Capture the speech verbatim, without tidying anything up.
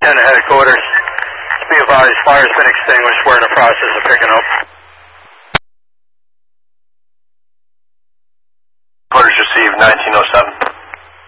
ten headquarters. Be advised, fire's been extinguished. We're in the process of picking up. Quarters received nineteen oh seven.